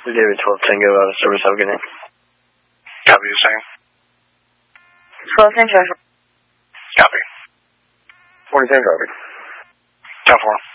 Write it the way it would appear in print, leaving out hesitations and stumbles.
David 12 Tango out of service. Have a good night. Copy the same. 12 Central. Copy. 40 Tango. 10-4.